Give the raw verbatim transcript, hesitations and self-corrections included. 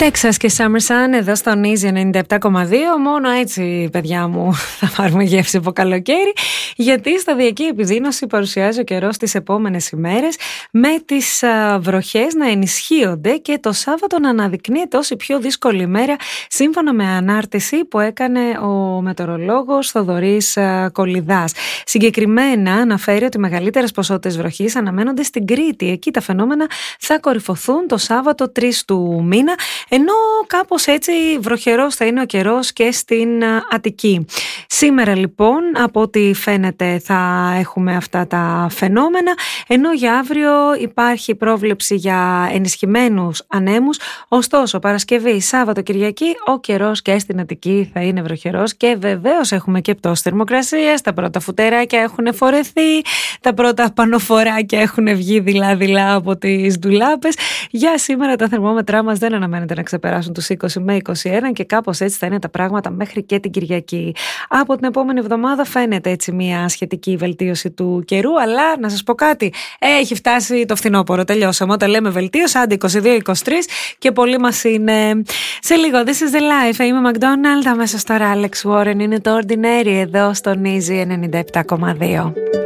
Texas και Summer Sun εδώ στο Easy ενενήντα επτά κόμμα δύο. Μόνο έτσι, παιδιά μου, θα πάρουμε γεύση από καλοκαίρι, γιατί η σταδιακή επιδείνωση παρουσιάζει ο καιρός τις επόμενες ημέρες, με τις α, βροχές να ενισχύονται και το Σάββατο να αναδεικνύεται ως η πιο δύσκολη ημέρα, σύμφωνα με ανάρτηση που έκανε ο μετεωρολόγος Θοδωρής α, Κολιδάς. Συγκεκριμένα αναφέρει ότι μεγαλύτερες ποσότητες βροχής αναμένονται στην Κρήτη. Εκεί τα φαινόμενα θα κορυφωθούν το Σάββατο τρεις του μήνα, ενώ κάπως έτσι βροχερός θα είναι ο καιρός και στην Αττική. Σήμερα λοιπόν, από ό,τι φαίνεται, θα έχουμε αυτά τα φαινόμενα, ενώ για αύριο υπάρχει πρόβλεψη για ενισχυμένους ανέμους. Ωστόσο, Παρασκευή, Σάββατο, Κυριακή, ο καιρός και στην Αττική θα είναι βροχερός και βεβαίως έχουμε και πτώση θερμοκρασίας. Τα πρώτα φουτεράκια έχουν φορεθεί, τα πρώτα πανοφοράκια έχουν βγει δειλά-δειλά από τις ντουλάπες. Για σήμερα τα θερμόμετρά μας δεν αναμένεται να ξεπεράσουν τους είκοσι με είκοσι ένα και κάπως έτσι θα είναι τα πράγματα μέχρι και την Κυριακή. Από την επόμενη εβδομάδα φαίνεται έτσι μια σχετική βελτίωση του καιρού, αλλά να σας πω κάτι, έχει φτάσει το φθινόπωρο, τελειώσαμε. Όταν λέμε βελτίωση, άντε είκοσι δύο είκοσι τρία και πολύ μας είναι. Σε λίγο, this is the life, είμαι McDonald, αμέσως τώρα Alex Warren, είναι το Ordinary εδώ στον Easy ενενήντα επτά κόμμα δύο.